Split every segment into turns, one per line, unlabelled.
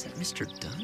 Is that Mr. Dunn?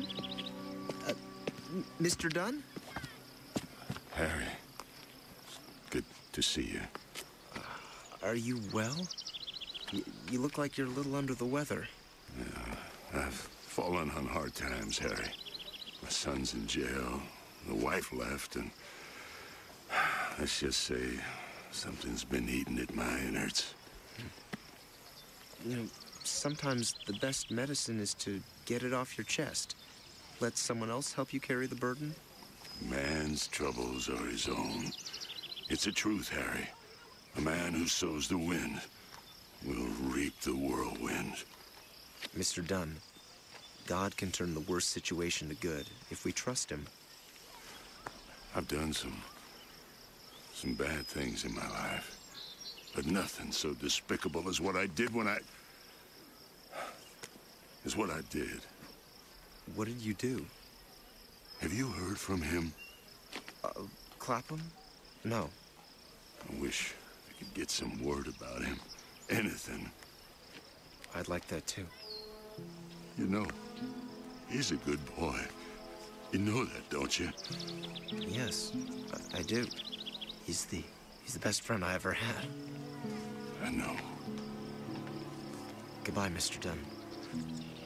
Mr. Dunn?
Harry, good to see you.
Are you well? You look like you're a little under the weather.
Yeah, I've fallen on hard times, Harry. My son's in jail, the wife left, and let's just say something's been eating at my innards.
You know, sometimes the best medicine is to get it off your chest. Let someone else help you carry the burden.
Man's troubles are his own. It's a truth, Harry. A man who sows the wind will reap the whirlwind.
Mr. Dunn, God can turn the worst situation to good if we trust him.
I've done some bad things in my life, but nothing so despicable as what I did when I... is what I did.
What did you do?
Have you heard from him?
Clapham? No.
I wish I could get some word about him. Anything.
I'd like that too.
You know, he's a good boy. You know that, don't you?
Yes, I do. He's the best friend I ever had.
I know.
Goodbye, Mr. Dunn.